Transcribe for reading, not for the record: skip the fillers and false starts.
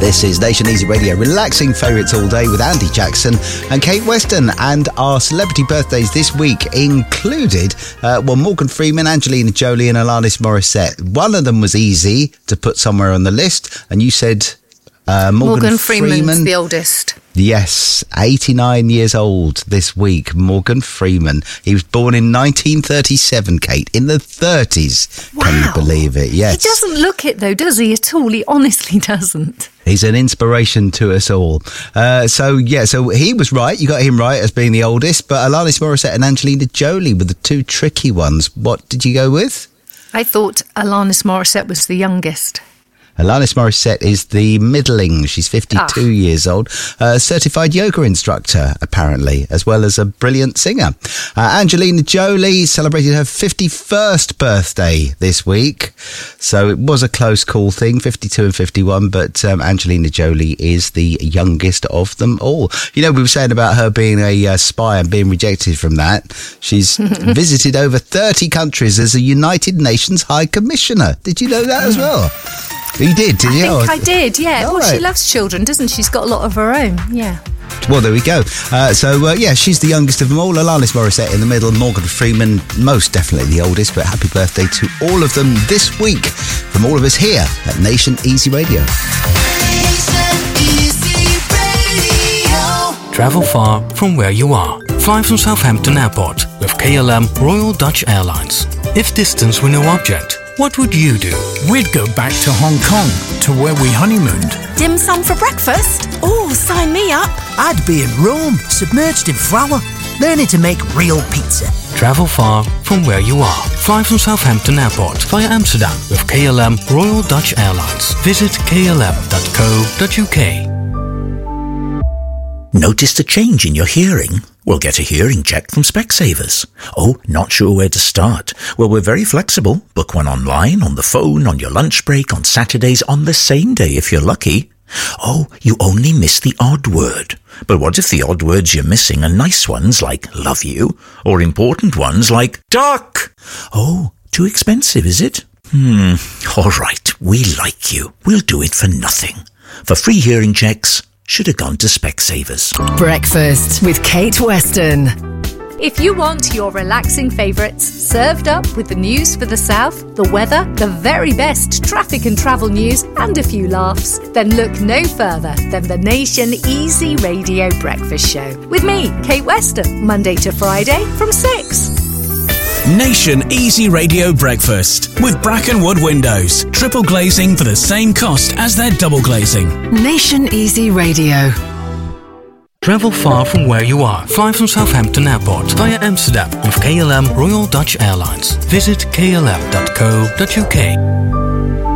This is Nation Easy Radio, relaxing favourites all day with Andy Jackson and Kate Weston. And our celebrity birthdays this week included, Morgan Freeman, Angelina Jolie and Alanis Morissette. One of them was easy to put somewhere on the list, and you said Morgan Freeman's the oldest. Yes, 89 years old this week, Morgan Freeman. He was born in 1937, Kate, in the 30s. Wow. Can you believe it? Yes. He doesn't look it, though, does he, at all? He honestly doesn't. He's an inspiration to us all. So he was right. You got him right as being the oldest, but Alanis Morissette and Angelina Jolie were the two tricky ones. What did you go with? I thought Alanis Morissette was the youngest. Alanis Morissette is the middling. She's 52 years old. Certified yoga instructor, apparently, as well as a brilliant singer. Angelina Jolie celebrated her 51st birthday this week. So it was a close call thing, 52 and 51, but Angelina Jolie is the youngest of them all. You know, we were saying about her being a spy and being rejected from that. She's visited over 30 countries as a United Nations High Commissioner. Did you know that as well? You did you? I did, yeah. Well, she loves children, doesn't she? She's got a lot of her own, yeah. Well, there we go. She's the youngest of them all. Alanis Morissette in the middle, Morgan Freeman, most definitely the oldest, but happy birthday to all of them this week from all of us here at Nation Easy Radio. Nation Easy Radio. Travel far from where you are. Fly from Southampton Airport with KLM Royal Dutch Airlines. If distance were no object, what would you do? We'd go back to Hong Kong, to where we honeymooned. Dim sum for breakfast? Oh, sign me up. I'd be in Rome, submerged in flour, learning to make real pizza. Travel far from where you are. Fly from Southampton Airport via Amsterdam with KLM Royal Dutch Airlines. Visit klm.co.uk. Noticed a change in your hearing? Well, get a hearing check from Specsavers. Oh, not sure where to start? Well, we're very flexible. Book one online, on the phone, on your lunch break, on Saturdays, on the same day if you're lucky. Oh, you only miss the odd word. But what if the odd words you're missing are nice ones like love you, or important ones like duck? Oh, too expensive, is it? All right, we like you. We'll do it for nothing. For free hearing checks, should have gone to Specsavers. Breakfast with Kate Weston. If you want your relaxing favourites served up with the news for the South, the weather, the very best traffic and travel news, and a few laughs, then look no further than the Nation Easy Radio Breakfast Show. With me, Kate Weston, Monday to Friday from 6. Nation Easy Radio Breakfast with Brackenwood Windows. Triple glazing for the same cost as their double glazing. Nation Easy Radio. Travel far from where you are. Fly from Southampton Airport via Amsterdam with KLM Royal Dutch Airlines. Visit klm.co.uk.